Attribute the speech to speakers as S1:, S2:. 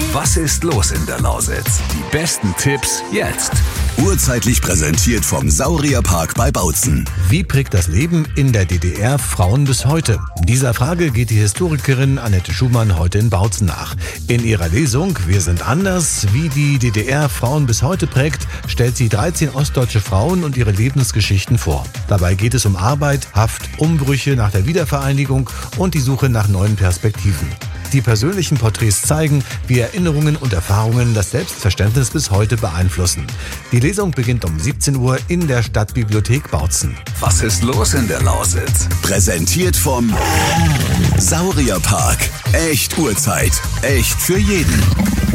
S1: Was ist los in der Lausitz? Die besten Tipps jetzt.
S2: Urzeitlich präsentiert vom Saurierpark bei Bautzen.
S3: Wie prägt das Leben in der DDR Frauen bis heute? Dieser Frage geht die Historikerin Annette Schumann heute in Bautzen nach. In ihrer Lesung Wir sind anders, wie die DDR Frauen bis heute prägt, stellt sie 13 ostdeutsche Frauen und ihre Lebensgeschichten vor. Dabei geht es um Arbeit, Haft, Umbrüche nach der Wiedervereinigung und die Suche nach neuen Perspektiven. Die persönlichen Porträts zeigen, wie Erinnerungen und Erfahrungen das Selbstverständnis bis heute beeinflussen. Die Lesung beginnt um 17 Uhr in der Stadtbibliothek Bautzen.
S1: Was ist los in der Lausitz?
S2: Präsentiert vom Saurierpark. Echt Urzeit. Echt für jeden.